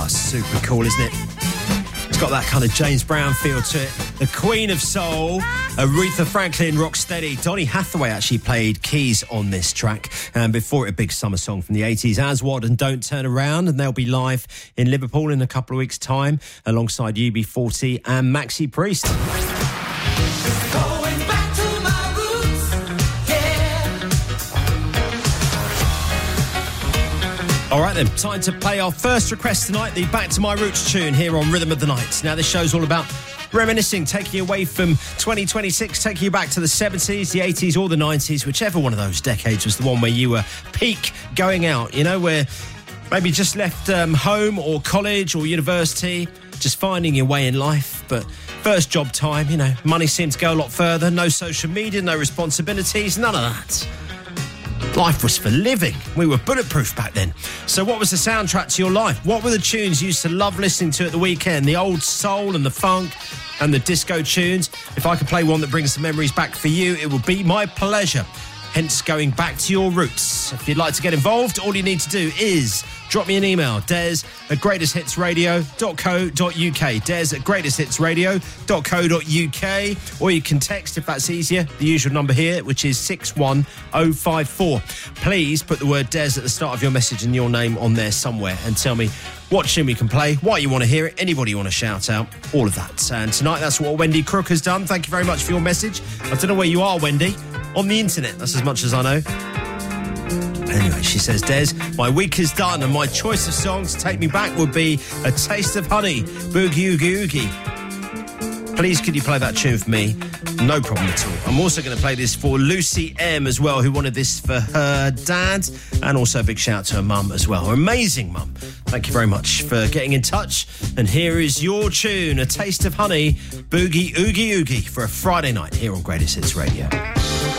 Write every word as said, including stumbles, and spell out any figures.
Oh, super cool, isn't it? It's got that kind of James Brown feel to it. The Queen of Soul, Aretha Franklin, Rocksteady. Donny Hathaway actually played keys on this track. And before it, a big summer song from the eighties, Aswad and Don't Turn Around. And they'll be live in Liverpool in a couple of weeks' time alongside U B forty and Maxi Priest. All right then, time to play our first request tonight, the Back to My Roots tune here on Rhythm of the Night. Now, this show's all about reminiscing, taking you away from twenty twenty-six, taking you back to the seventies, the eighties or the nineties, whichever one of those decades was the one where you were peak going out, you know, where maybe just left um, home or college or university, just finding your way in life, but first job time, you know, money seemed to go a lot further, no social media, no responsibilities, none of that. Life was for living. We were bulletproof back then. So what was the soundtrack to your life? What were the tunes you used to love listening to at the weekend? The old soul and the funk and the disco tunes. If I could play one that brings some memories back for you, it would be my pleasure. Hence going back to your roots. If you'd like to get involved, all you need to do is drop me an email, des at greatest hits radio dot co dot uk, des at greatest hits radio dot co dot uk, or you can text if that's easier, the usual number here, which is six one oh five four. Please put the word Des at the start of your message and your name on there somewhere and tell me what tune we can play, why you want to hear it, anybody you want to shout out, all of that. And tonight, that's what Wendy Crook has done. Thank you very much for your message. I don't know where you are, Wendy. On the internet, that's as much as I know. Anyway, she says, Des, my week is done and my choice of songs to take me back would be A Taste of Honey, Boogie Oogie Oogie. Please, could you play that tune for me? No problem at all. I'm also going to play this for Lucy M as well, who wanted this for her dad, and also a big shout out to her mum as well. Her amazing mum. Thank you very much for getting in touch. And here is your tune, A Taste of Honey, Boogie Oogie Oogie, for a Friday night here on Greatest Hits Radio.